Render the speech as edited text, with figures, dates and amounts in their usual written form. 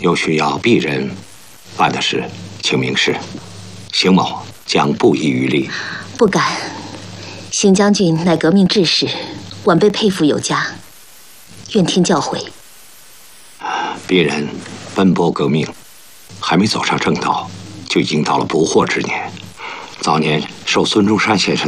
又需要鄙人办的事，请明示。邢某将不遗余力。 不敢。邢将军乃革命志士，晚辈佩服有加，愿听教诲。 鄙人奔波革命，还没走上正道，就已经到了不惑之年。早年受孙中山先生